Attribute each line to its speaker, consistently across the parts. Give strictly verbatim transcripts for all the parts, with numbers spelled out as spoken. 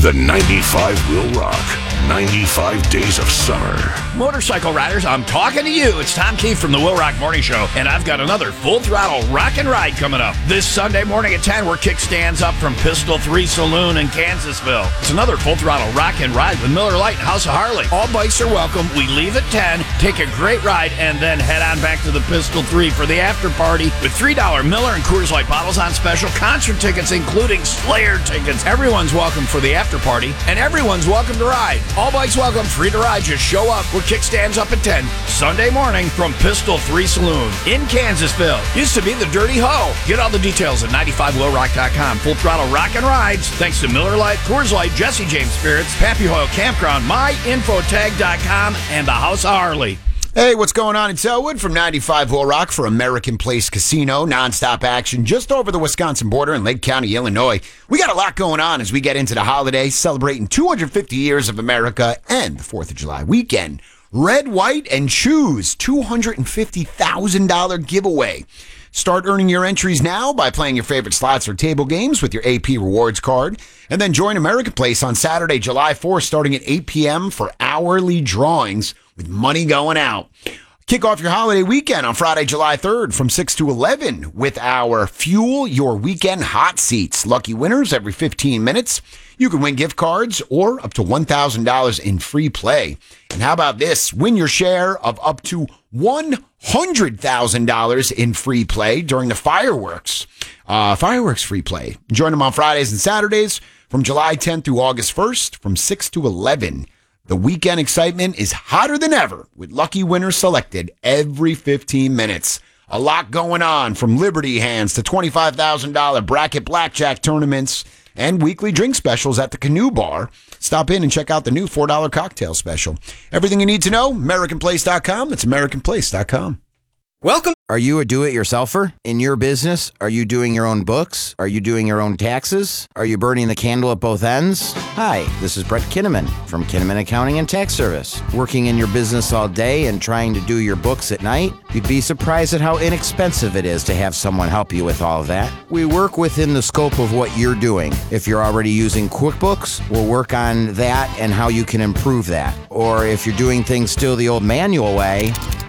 Speaker 1: The ninety-five will rock. ninety-five days of summer.
Speaker 2: Motorcycle riders, I'm talking to you. It's Tom Keefe from the Will Rock Morning Show, and I've got another full throttle rock and ride coming up. This Sunday morning at ten, we're kickstands up from Pistol three Saloon in Kansasville. It's another full throttle rock and ride with Miller Lite and House of Harley. All bikes are welcome. We leave at ten, take a great ride, and then head on back to the Pistol three for the after party with three dollar Miller and Coors Light bottles on special, concert tickets, including Slayer tickets. Everyone's welcome for the after party, and everyone's welcome to ride. All bikes welcome, free to ride. Just show up. We're kickstands up at ten, Sunday morning from Pistol three Saloon in Kansasville. Used to be the Dirty Ho. Get all the details at ninety-five will rock dot com. Full throttle rock and rides. Thanks to Miller Lite, Coors Light, Jesse James Spirits, Pappy Hoyle Campground, my infotag dot com, and the House of Harley.
Speaker 3: Hey, what's going on? It's Elwood from ninety-five Will Rock for American Place Casino. Nonstop action just over the Wisconsin border in Lake County, Illinois. We got a lot going on as we get into the holiday, celebrating two hundred fifty years of America and the fourth of July weekend. Red, White, and Choose, two hundred fifty thousand dollars giveaway. Start earning your entries now by playing your favorite slots or table games with your A P Rewards card. And then join American Place on Saturday, July fourth, starting at eight p.m. for hourly drawings with money going out. Kick off your holiday weekend on Friday, July third from six to eleven with our Fuel Your Weekend Hot Seats. Lucky winners every fifteen minutes. You can win gift cards or up to one thousand dollars in free play. And how about this? Win your share of up to one hundred thousand dollars in free play during the fireworks. Uh, fireworks free play. Join them on Fridays and Saturdays from July tenth through August first from six to eleven. The weekend excitement is hotter than ever with lucky winners selected every fifteen minutes. A lot going on, from Liberty Hands to twenty-five thousand dollars bracket blackjack tournaments and weekly drink specials at the Canoe Bar. Stop in and check out the new four dollar cocktail special. Everything you need to know, American Place dot com. It's American Place dot com.
Speaker 4: Welcome. Are you a do-it-yourselfer in your business? Are you doing your own books? Are you doing your own taxes? Are you burning the candle at both ends? Hi, this is Brett Kinnaman from Kinnaman Accounting and Tax Service. Working in your business all day and trying to do your books at night? You'd be surprised at how inexpensive it is to have someone help you with all of that. We work within the scope of what you're doing. If you're already using QuickBooks, we'll work on that and how you can improve that. Or if you're doing things still the old manual way,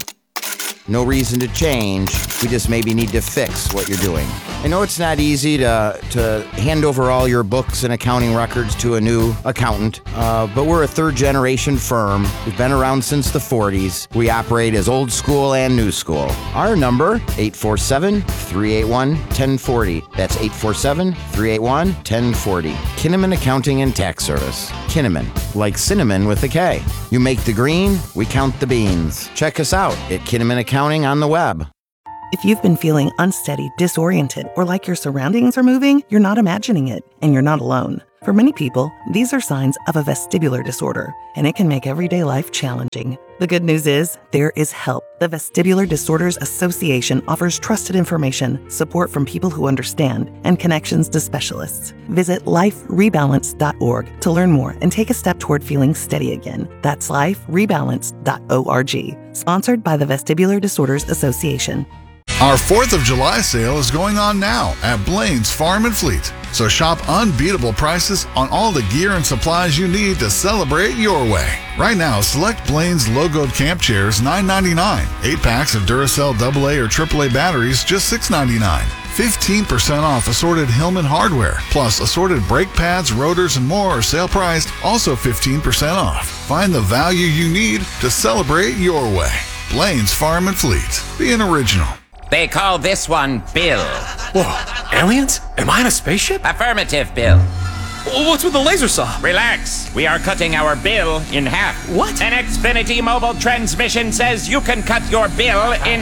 Speaker 4: no reason to change. We just maybe need to fix what you're doing. I know it's not easy to to hand over all your books and accounting records to a new accountant, uh, but we're a third-generation firm. We've been around since the forties. We operate as old school and new school. Our number, eight four seven, three eight one, one zero four zero. That's eight four seven, three eight one, one zero four zero. Kinnaman Accounting and Tax Service. Kinnaman, like cinnamon with a K. You make the green, we count the beans. Check us out at Kinnaman Accounting on the web.
Speaker 5: If you've been feeling unsteady, disoriented, or like your surroundings are moving, you're not imagining it, and you're not alone. For many people, these are signs of a vestibular disorder, and it can make everyday life challenging. The good news is, there is help. The Vestibular Disorders Association offers trusted information, support from people who understand, and connections to specialists. Visit life rebalance dot org to learn more and take a step toward feeling steady again. That's life rebalance dot org. Sponsored by the Vestibular Disorders Association.
Speaker 6: Our fourth of July sale is going on now at Blaine's Farm and Fleet. So shop unbeatable prices on all the gear and supplies you need to celebrate your way. Right now, select Blaine's logoed camp chairs nine ninety-nine. Eight packs of Duracell double A or triple A batteries just six ninety-nine. fifteen percent off assorted Hillman hardware, plus assorted brake pads, rotors, and more are sale priced, also fifteen percent off. Find the value you need to celebrate your way. Blaine's Farm and Fleet. Be an original.
Speaker 7: They call this one Bill.
Speaker 8: Whoa, aliens? Am I in a spaceship?
Speaker 7: Affirmative, Bill.
Speaker 8: What's with the laser saw?
Speaker 7: Relax. We are cutting our bill in half.
Speaker 8: What?
Speaker 7: An Xfinity mobile transmission says you can cut your bill in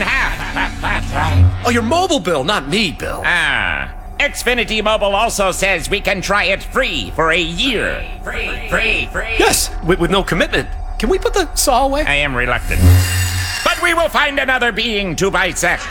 Speaker 7: half.
Speaker 8: Oh, your mobile bill, not me, Bill.
Speaker 7: Ah. Xfinity Mobile also says we can try it free for a year. Free, free, free.
Speaker 8: Yes, with, with no commitment. Can we put the saw away?
Speaker 7: I am reluctant. But we will find another being to bisect.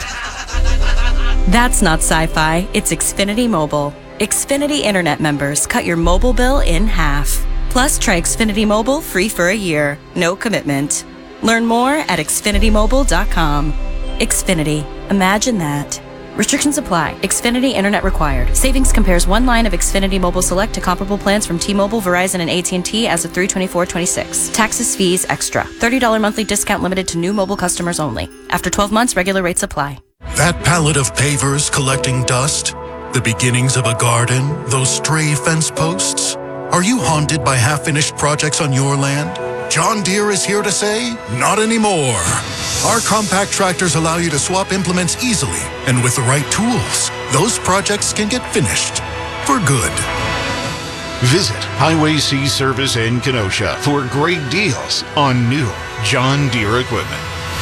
Speaker 9: That's not sci-fi, it's Xfinity Mobile. Xfinity Internet members cut your mobile bill in half. Plus, try Xfinity Mobile free for a year. No commitment. Learn more at xfinity mobile dot com. Xfinity. Imagine that. Restrictions apply. Xfinity Internet required. Savings compares one line of Xfinity Mobile Select to comparable plans from T-Mobile, Verizon, and A T and T as of three twenty-four twenty-six. Taxes, fees, extra. thirty dollars monthly discount limited to new mobile customers only. After twelve months, regular rates apply.
Speaker 10: That pallet of pavers collecting dust, the beginnings of a garden, those stray fence posts. Are you haunted by half-finished projects on your land? John Deere is here to say, not anymore. Our compact tractors allow you to swap implements easily, and with the right tools, those projects can get finished for good.
Speaker 1: Visit Highway C Service in Kenosha for great deals on new John Deere equipment.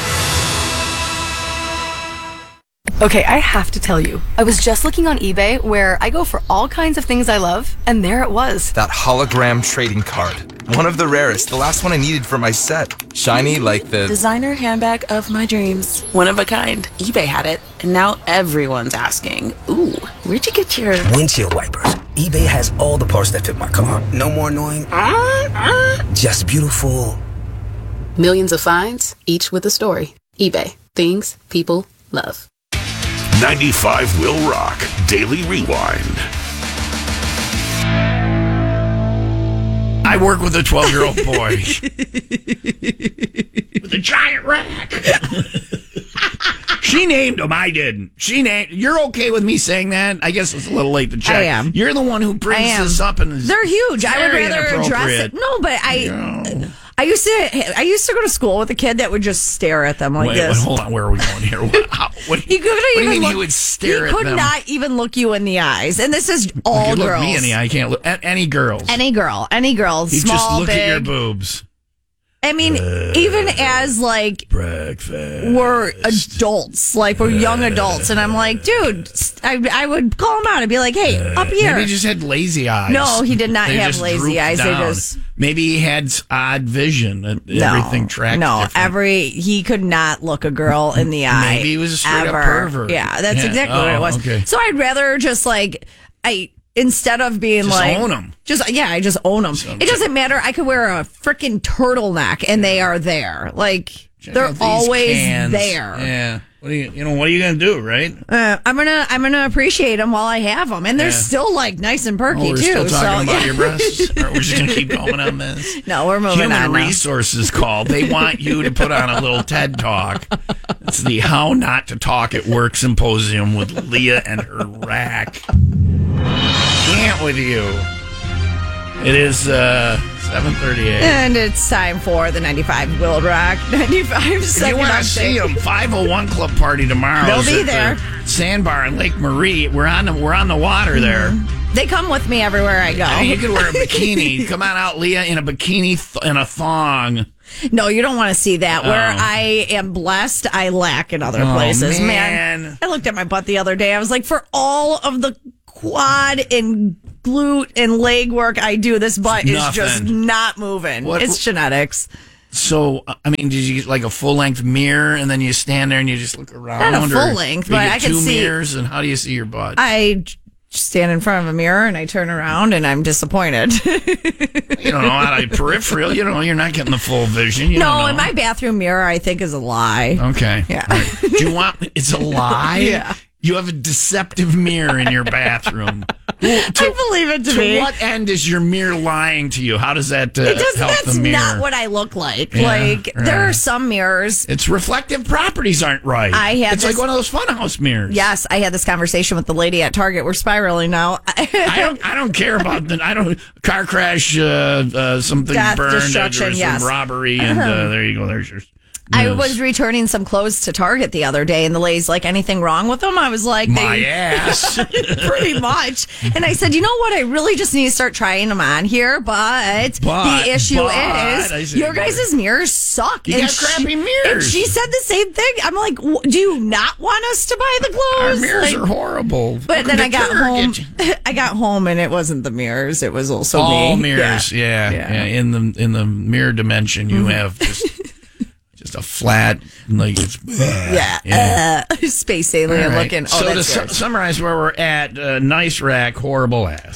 Speaker 11: Okay, I have to tell you, I was just looking on eBay where I go for all kinds of things I love, and there it was.
Speaker 12: That hologram trading card. One of the rarest, the last one I needed for my set. Shiny like the...
Speaker 13: designer handbag of my dreams. One of a kind. eBay had it, and now everyone's asking, ooh, where'd you get your...
Speaker 14: windshield wipers. eBay has all the parts that fit my car. No more annoying... just beautiful.
Speaker 13: Millions of finds, each with a story. eBay. Things people love.
Speaker 1: ninety-five Will Rock Daily Rewind.
Speaker 2: I work with a twelve-year-old boy with a giant rack. She named him. I didn't. She named. You're okay with me saying that? I guess it's a little late to check.
Speaker 15: I am.
Speaker 2: You're the one who brings this up, and
Speaker 15: they're huge. I would rather address it. No, but I. No. I used to I used to go to school with a kid that would just stare at them like
Speaker 2: wait,
Speaker 15: this.
Speaker 2: Wait, hold on, where are we going here? What, how, what,
Speaker 15: he couldn't
Speaker 2: what
Speaker 15: even
Speaker 2: do you mean
Speaker 15: look,
Speaker 2: he would stare
Speaker 15: he
Speaker 2: at
Speaker 15: could
Speaker 2: them?
Speaker 15: not even look you in the eyes. And this is all
Speaker 2: you
Speaker 15: girls.
Speaker 2: Look me in the eye. I can't look at any girls.
Speaker 15: Any girl, any girl,
Speaker 2: he
Speaker 15: small,
Speaker 2: just look
Speaker 15: big.
Speaker 2: at your boobs.
Speaker 15: I mean, uh, even as like
Speaker 2: breakfast.
Speaker 15: we're adults, like we're young adults, and I'm like, dude, I, I would call him out and be like, hey, uh, up here.
Speaker 2: Maybe he just had lazy eyes.
Speaker 15: No, he did not
Speaker 2: they
Speaker 15: have lazy eyes.
Speaker 2: Down.
Speaker 15: They just
Speaker 2: maybe he had odd vision. And
Speaker 15: no,
Speaker 2: everything tracked.
Speaker 15: No,
Speaker 2: different.
Speaker 15: every he could not look a girl in the eye.
Speaker 2: Maybe he was a straight
Speaker 15: ever.
Speaker 2: up pervert.
Speaker 15: Yeah, that's
Speaker 2: yeah.
Speaker 15: exactly
Speaker 2: oh,
Speaker 15: what it was.
Speaker 2: Okay.
Speaker 15: So I'd rather just like I. Instead of being
Speaker 2: just
Speaker 15: like,
Speaker 2: own them.
Speaker 15: Just yeah, I just own them. So, it doesn't matter. I could wear a freaking turtleneck and they are there. Like
Speaker 2: check
Speaker 15: they're always
Speaker 2: cans.
Speaker 15: there.
Speaker 2: Yeah. What are you? You know what are you gonna do, right?
Speaker 15: Uh, I'm gonna I'm gonna appreciate them while I have them, and they're yeah. still like nice and perky
Speaker 2: oh, we're
Speaker 15: too.
Speaker 2: Still talking
Speaker 15: so,
Speaker 2: about
Speaker 15: yeah.
Speaker 2: your breasts. Or we're just gonna keep going on this.
Speaker 15: No, we're moving
Speaker 2: Human
Speaker 15: on.
Speaker 2: Human Resources call. They want you to put on a little TED Talk. It's the How Not to Talk at Work Symposium with Leah and her rack. Can't with you. It is uh, seven thirty-eight.
Speaker 15: And it's time for the ninety-five Will Rock ninety-five
Speaker 2: If you want to see them, five oh one Club Party tomorrow.
Speaker 15: They'll be there.
Speaker 2: The Sandbar in Lake Marie. We're on the, we're on the water there.
Speaker 15: Mm-hmm. They come with me everywhere I go.
Speaker 2: I mean, you could wear a bikini. Come on out, Leah, in a bikini th- and a thong.
Speaker 15: No, you don't want to see that.
Speaker 2: Oh.
Speaker 15: Where I am blessed, I lack in other
Speaker 2: oh,
Speaker 15: places.
Speaker 2: Man.
Speaker 15: man, I looked at my butt the other day. I was like, for all of the quad and glute and leg work I do, this butt is just not moving. What? It's genetics.
Speaker 2: So, I mean, did you get like a full length mirror and then you stand there and you just look around?
Speaker 15: Not a full length, but I can
Speaker 2: two
Speaker 15: see.
Speaker 2: mirrors, and how do you see your butt?
Speaker 15: I stand in front of a mirror and I turn around and I'm disappointed.
Speaker 2: You don't know how to peripheral. You don't know. You're not getting the full vision. You
Speaker 15: no,
Speaker 2: don't know.
Speaker 15: and my bathroom mirror I think is a lie.
Speaker 2: Okay.
Speaker 15: Yeah.
Speaker 2: Right. Do you want? It's a lie.
Speaker 15: Yeah.
Speaker 2: You have a deceptive mirror in your bathroom.
Speaker 15: Well, to, I believe it to,
Speaker 2: to
Speaker 15: be.
Speaker 2: To what end is your mirror lying to you? How does that uh,
Speaker 15: it does,
Speaker 2: help
Speaker 15: that's
Speaker 2: the mirror?
Speaker 15: That's not what I look like.
Speaker 2: Yeah,
Speaker 15: like
Speaker 2: right.
Speaker 15: there are some mirrors.
Speaker 2: Its reflective properties aren't right.
Speaker 15: I had
Speaker 2: it's
Speaker 15: this,
Speaker 2: like one of those funhouse mirrors.
Speaker 15: Yes, I had this conversation with the lady at Target. We're spiraling now.
Speaker 2: I don't. I don't care about the. I don't. Car crash. Uh, uh, something
Speaker 15: Death,
Speaker 2: burned.
Speaker 15: destruction.
Speaker 2: Or some
Speaker 15: yes.
Speaker 2: robbery. And uh, there you go. There's your.
Speaker 15: I was returning some clothes to Target the other day, and the lady's like, anything wrong with them? I was like,
Speaker 2: my
Speaker 15: they,
Speaker 2: ass.
Speaker 15: Pretty much. And I said, you know what? I really just need to start trying them on here, but,
Speaker 2: but
Speaker 15: the issue
Speaker 2: but,
Speaker 15: is your guys' mirrors suck.
Speaker 2: You
Speaker 15: and
Speaker 2: got
Speaker 15: she,
Speaker 2: crappy mirrors.
Speaker 15: And she said the same thing. I'm like, do you not want us to buy the clothes?
Speaker 2: Our mirrors
Speaker 15: like,
Speaker 2: are horrible.
Speaker 15: But then I got home. I got home, and it wasn't the mirrors. It was also
Speaker 2: all
Speaker 15: me.
Speaker 2: mirrors. Yeah. Yeah. yeah. In the in the mirror dimension, you mm-hmm. have just. Just a flat, like it's
Speaker 15: yeah, yeah. Uh, space alien right. looking. Oh,
Speaker 2: so
Speaker 15: that's
Speaker 2: to su- summarize where we're at, uh, nice rack, horrible ass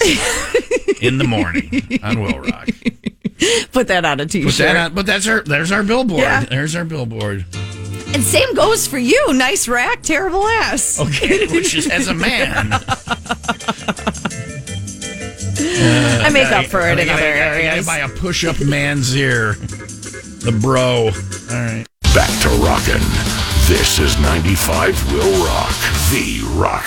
Speaker 2: in the morning on Will Rock.
Speaker 15: Put that on a t-shirt.
Speaker 2: Put that on, but that's our there's our billboard.
Speaker 15: Yeah.
Speaker 2: There's our billboard.
Speaker 15: And same goes for you. Nice rack, terrible ass.
Speaker 2: Okay, which is as a man. uh,
Speaker 15: I make
Speaker 2: gotta,
Speaker 15: up for it in
Speaker 2: gotta,
Speaker 15: other
Speaker 2: gotta,
Speaker 15: areas.
Speaker 2: Gotta buy a push-up man's ear. The bro. All right.
Speaker 16: Back to rockin'. This is ninety-five Will Rock, the rock